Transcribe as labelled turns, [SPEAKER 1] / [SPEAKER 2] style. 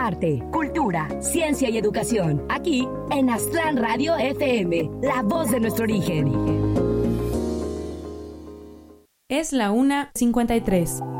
[SPEAKER 1] arte, cultura, ciencia y educación. Aquí en Aztlán Radio FM, la voz de nuestro origen.
[SPEAKER 2] Es la 1:53.